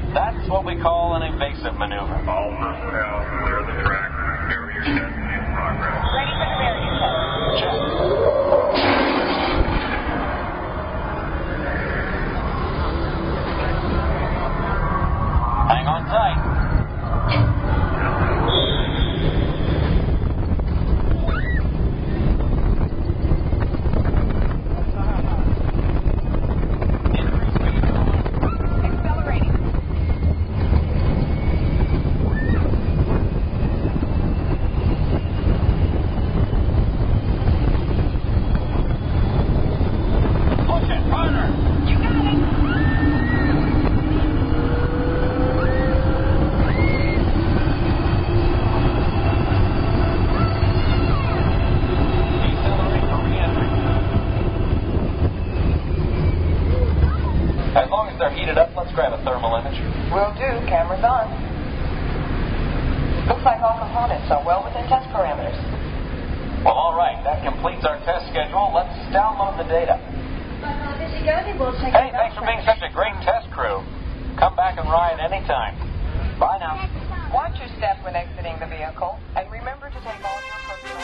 That's what we call an evasive maneuver. All personnel, clear the track. Barrier test in progress. Ready for the barrier test. Check. Hang on tight. Accelerating. Push it, harder. You got it. Decelerate for re-entry. As long as they're heated up, let's grab a thermal image. Will do. Camera's on. Looks like all components are well within test parameters. Well, all right. That completes our test schedule. Let's download the data. Hey, thanks for being such a great test crew. Come back and ride anytime. Bye now. Watch your step when exiting the vehicle, and remember to take all your personal